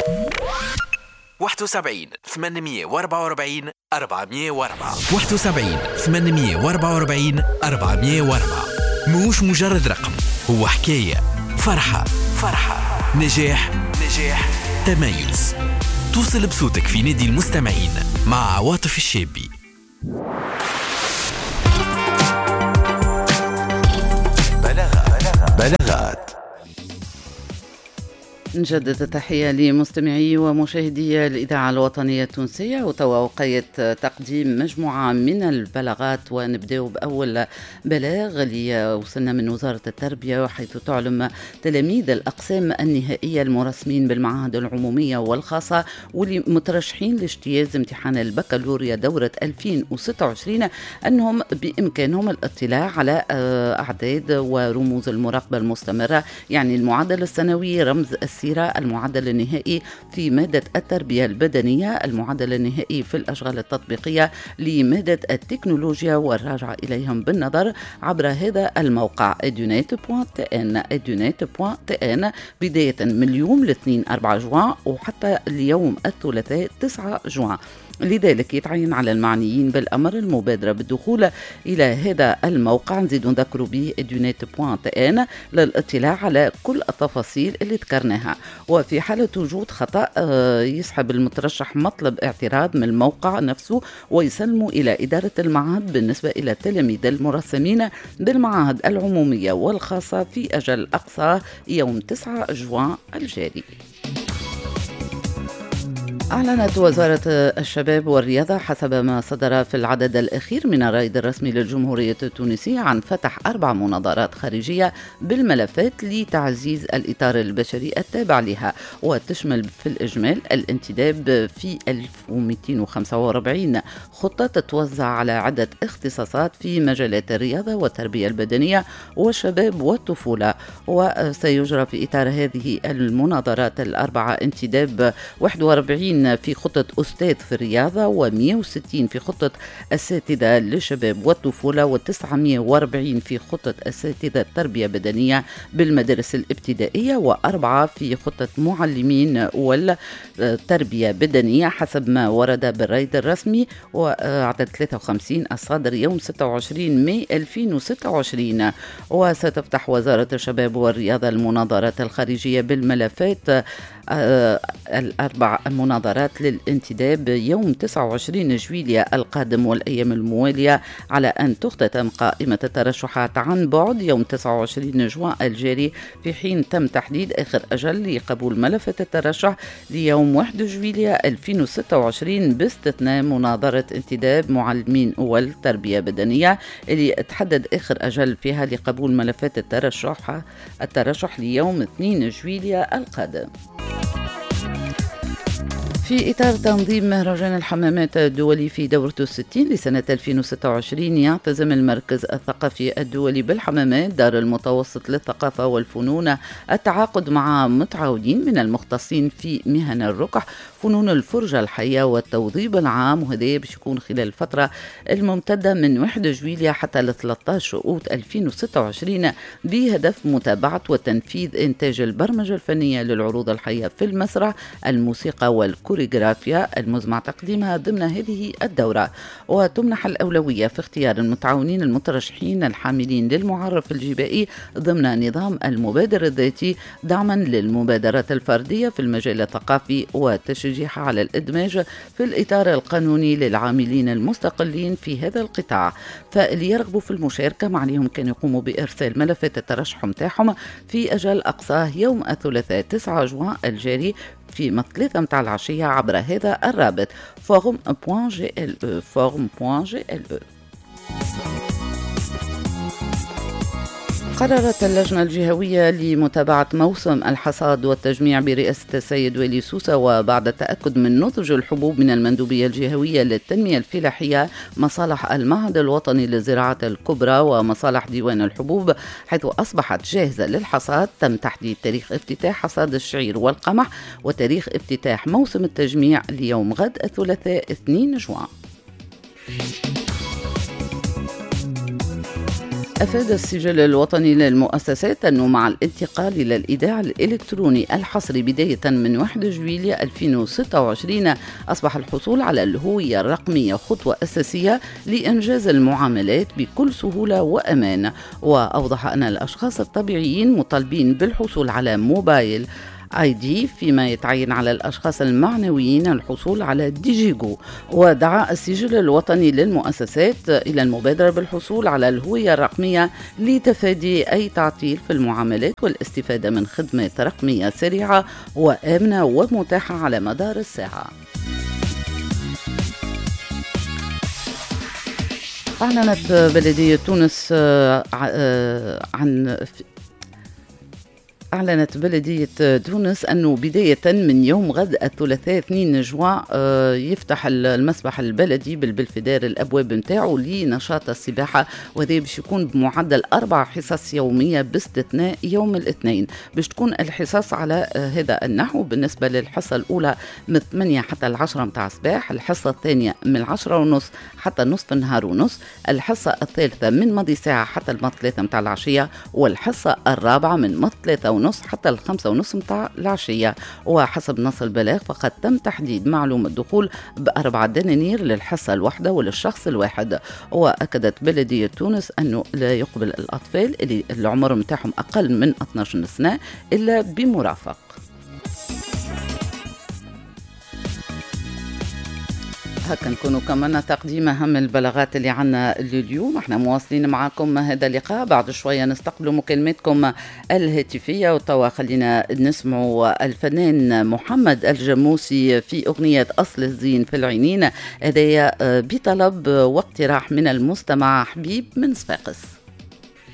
71 844 404 71 844 404. مش مجرد رقم، هو حكاية، فرحة، نجاح، تميز. توصل بصوتك في نادي المستمعين مع عواطف الشابي. بلاغات. نجدد التحية لمستمعي ومشاهدي الإذاعة الوطنية التونسية، وتوقيت تقديم مجموعة من البلاغات، ونبدأ بأول بلاغ اللي وصلنا من وزارة التربية، حيث تعلم تلاميذ الأقسام النهائية المرسمين بالمعاهد العمومية والخاصة واللي مترشحين لاجتياز امتحان البكالوريا دورة 2026 أنهم بإمكانهم الاطلاع على أعداد ورموز المراقبة المستمرة، يعني المعدل السنوي، رمز السيرة، المعدل النهائي في مادة التربية البدنية، المعدل النهائي في الأشغال التطبيقية لمادة التكنولوجيا، والراجع إليهم بالنظر عبر هذا الموقع edunet.tn بداية من اليوم الاثنين 4 جوان وحتى اليوم الثلاثاء 9 جوان. لذلك يتعين على المعنيين بالأمر المبادرة بالدخول إلى هذا الموقع، نزيد نذكر به edunet.tn للاطلاع على كل التفاصيل اللي ذكرناها. وفي حالة وجود خطأ يسحب المترشح مطلب اعتراض من الموقع نفسه ويسلمه إلى إدارة المعهد بالنسبة إلى التلاميذ المرسمين بالمعاهد العمومية والخاصة في أجل أقصى يوم 9 جوان الجاري. أعلنت وزارة الشباب والرياضة حسب ما صدر في العدد الأخير من الرائد الرسمي للجمهورية التونسية عن فتح 4 مناظرات خارجية بالملفات لتعزيز الإطار البشري التابع لها، وتشمل في الإجمال الانتداب في 1245 خطة تتوزع على عدة اختصاصات في مجالات الرياضة والتربية البدنية والشباب والطفولة. وسيجرى في إطار هذه المناظرات الأربعة انتداب 41 في خطة أستاذ في الرياضة، و160 في خطة أساتذة للشباب والطفولة، و940 في خطة أساتذة تربية بدنية بالمدارس الابتدائية، و4 في خطة معلمين والتربية بدنية حسب ما ورد بالرائد الرسمي، وعدد 53 الصادر يوم 26 ماي 2026. وستفتح وزارة الشباب والرياضة المناظرات الخارجية بالملفات الأربع مناظرات للانتداب يوم 29 جويلية القادم والأيام الموالية، على أن تختتم قائمة الترشحات عن بعد يوم 29 جوان الجاري، في حين تم تحديد آخر أجل لقبول ملفات الترشح ليوم 1 جويلية 2026 باستثناء مناظرة انتداب معلمين والتربية بدنية اللي تحدد آخر أجل فيها لقبول ملفات الترشح ليوم 2 جويلية القادم. في إطار تنظيم مهرجان الحمامات الدولي في دورته 60 لسنة 2026، يعتزم المركز الثقافي الدولي بالحمامات دار المتوسط للثقافة والفنون التعاقد مع متعاونين من المختصين في مهن الرقح، فنون الفرجة الحية والتوظيف العام، وهذا باش يكون خلال الفترة الممتدة من 1 جويلية حتى ل 13 أوت 2026 بهدف متابعة وتنفيذ إنتاج البرمجة الفنية للعروض الحية في المسرح، الموسيقى والكوريغرافيا المزمع تقديمها ضمن هذه الدورة. وتمنح الأولوية في اختيار المتعاونين المترشحين الحاملين للمعرف الجبائي ضمن نظام المبادر الذاتي، دعما للمبادرات الفردية في المجال الثقافي وتشجيعها على الإدماج في الإطار القانوني للعاملين المستقلين في هذا القطاع. فاللي يرغبوا في المشاركة ما عليهم كان يقوموا بإرسال ملفات الترشح متاعهم في أجل أقصاه يوم الثلاثاء 9 جوان الجاري في 3 متاع العشية عبر هذا الرابط forum.gle. قررت اللجنة الجهوية لمتابعة موسم الحصاد والتجميع برئاسة السيد والي سوسة، وبعد التأكد من نضج الحبوب من المندوبية الجهوية للتنمية الفلاحية، مصالح المعهد الوطني للزراعة الكبرى ومصالح ديوان الحبوب، حيث أصبحت جاهزة للحصاد، تم تحديد تاريخ افتتاح حصاد الشعير والقمح وتاريخ افتتاح موسم التجميع ليوم غد الثلاثاء 2 جوان. أفاد السجل الوطني للمؤسسات أنه مع الانتقال إلى الإيداع الإلكتروني الحصري بداية من 1 جويلية 2026 أصبح الحصول على الهوية الرقمية خطوة أساسية لإنجاز المعاملات بكل سهولة وأمان. وأوضح أن الأشخاص الطبيعيين مطالبين بالحصول على موبايل ID، فيما يتعين على الأشخاص المعنويين الحصول على ديجيجو. ودعا السجل الوطني للمؤسسات إلى المبادرة بالحصول على الهوية الرقمية لتفادي أي تعطيل في المعاملات والاستفادة من خدمات رقمية سريعة وآمنة ومتاحة على مدار الساعة. أعلنت بلدية تونس أعلنت بلدية تونس أنه بداية من يوم غد الثلاثاء 2 جوان يفتح المسبح البلدي بالبلفدار الأبواب متاعه لنشاط السباحة، وذي باش يكون بمعدل 4 حصص يومية باستثناء يوم الاثنين. باش تكون الحصص على هذا النحو: بالنسبة للحصة الأولى من 8 حتى 10 متاع الصباح، الحصة الثانية من 10:30 حتى نصف النهار ونص، الحصة الثالثة من ماضي ساعة حتى الماضي 3 متاع العشية، والحصة الرابعة من ماضي 3:30 حتى 5:30 متاع العشية. وحسب نص البلاغ فقد تم تحديد معلومة دخول ب4 دنانير للحصة الواحدة وللشخص الواحد. وأكدت بلدية تونس أنه لا يقبل الأطفال اللي العمر متاعهم أقل من 12 سنة إلا بمرافق. هكا نكونوا كمان تقديم أهم البلاغات اللي عنا اليوم. احنا مواصلين معاكم هذا اللقاء، بعد شوية نستقبلوا مكالماتكم الهاتفية. وتوا خلينا نسمعوا الفنان محمد الجموسي في أغنية أصل الزين في العينين، هذايا بطلب واقتراح من المستمع حبيب من صفاقس.